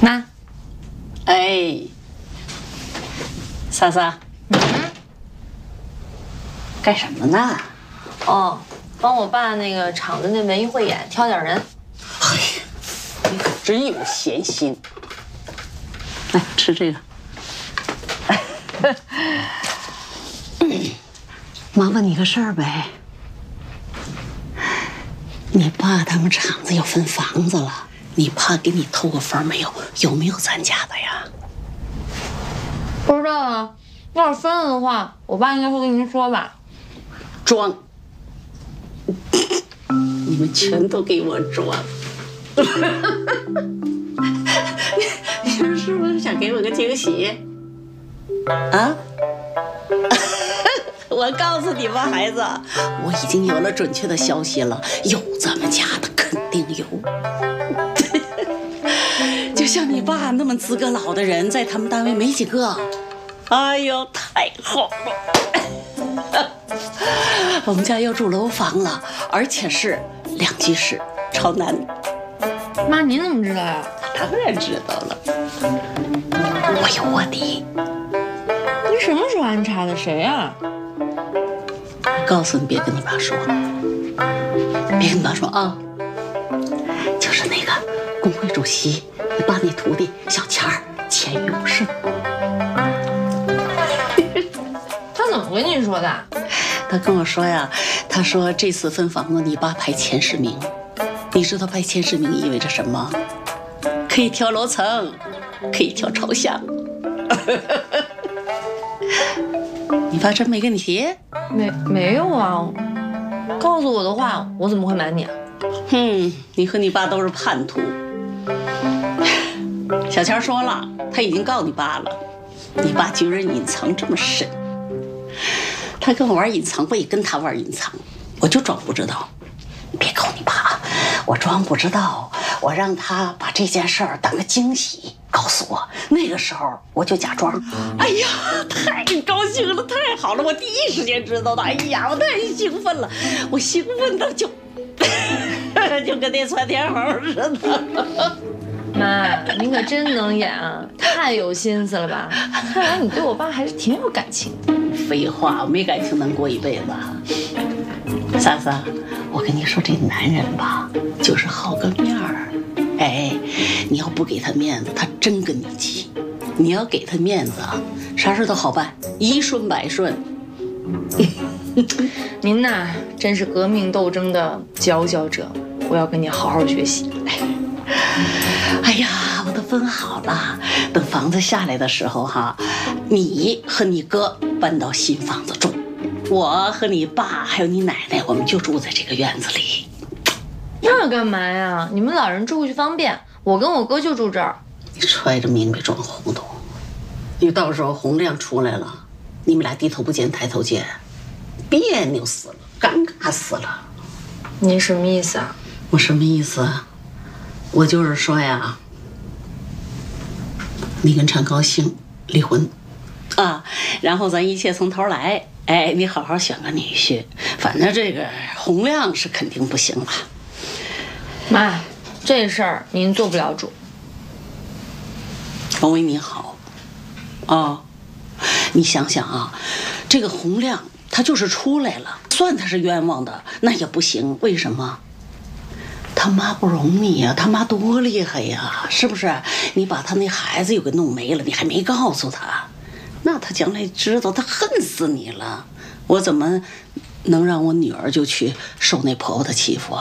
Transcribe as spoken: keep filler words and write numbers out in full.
妈， 哎，莎莎， 嗯， 干什么呢？ 哦，帮我爸那个厂子那文艺汇演挑点人。 哎呀，你可真有闲心。来吃这个。妈问你个事儿呗。你爸他们厂子要分房子了，你爸给你透过风没有？有没有咱家的呀？ 不知道啊，要是分了的话，我爸应该会跟您说吧。 装！你们全都给我装！你你们是不是想给我个惊喜？啊？我告诉你吧，孩子，我已经有了准确的消息了，有咱们家的肯定有。就像你爸那么资格老的人，在他们单位没几个。哎呦，太好了！我们家要住楼房了，而且是两居室，朝南。 妈，您怎么知道呀？ 当然知道了，我有卧底。 您什么时候安插的？谁呀？ 我告诉你，别跟你爸说，别跟你爸说啊。就是那个工会主席，你爸那徒弟小钱儿，钱永胜。 他怎么跟您说的？ 他跟我说呀，他说这次分房子，你爸排前十名。你知道排前十名意味着什么？可以挑楼层，可以挑朝向。你爸真没跟你提？ 没没有啊，告诉我的话，我怎么会瞒你啊？ 哼，你和你爸都是叛徒。小钱说了，他已经告你爸了，你爸居然隐藏这么深。他跟我玩隐藏，我也跟他玩隐藏，我就装不知道。你别告你爸啊，我装不知道，我让他把这件事儿当个惊喜告诉我，那个时候我就假装。哎呀，太高兴了，太好了，我第一时间知道的。哎呀，我太兴奋了，我兴奋的就就跟那窜天猴似的。 妈，您可真能演啊，太有心思了吧？看来你对我爸还是挺有感情的。 废话，没感情能过一辈子？莎莎，我跟你说，这男人吧，就是好个面儿。哎，你要不给他面子，他真跟你急；你要给他面子啊，啥事都好办，一顺百顺。 您呐，真是革命斗争的佼佼者，我要跟你好好学习。 哎呀，我都分好了，等房子下来的时候哈，你和你哥搬到新房子住，我和你爸还有你奶奶，我们就住在这个院子里。 那干嘛呀？你们老人住过去方便，我跟我哥就住这儿。 你揣着明白装糊涂，你到时候洪亮出来了，你们俩低头不见抬头见，别扭死了，尴尬死了。 你什么意思啊？ 我什么意思啊？我就是说呀，你跟陈高兴离婚啊，然后咱一切从头来。哎，你好好选个女婿，反正这个洪亮是肯定不行了。 妈，这事儿您做不了主。 我为你好啊、哦，你想想啊，这个洪亮他就是出来了，算他是冤枉的，那也不行。为什么？他妈不容你呀、啊，他妈多厉害呀，是不是？你把他那孩子又给弄没了，你还没告诉他，那他将来知道，他恨死你了。我怎么能让我女儿就去受那婆婆的欺负啊？